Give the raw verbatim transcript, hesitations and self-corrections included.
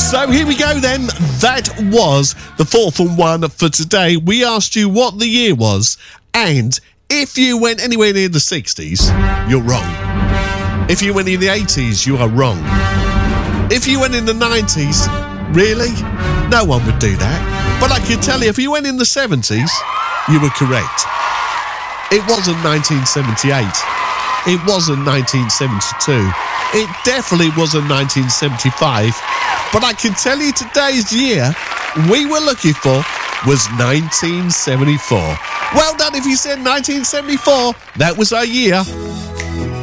So here we go then. That was the fourth and one for today. We asked you what the year was, and if you went anywhere near the sixties, you're wrong. If you went in the eighties, you are wrong. If you went in the nineties, really? No one would do that. But I can tell you, if you went in the seventies, you were correct. It wasn't nineteen seventy-eight. It wasn't nineteen seventy-two. It definitely wasn't nineteen seventy-five. But I can tell you today's year we were looking for was nineteen seventy-four. Well done if you said nineteen seventy-four. That was our year.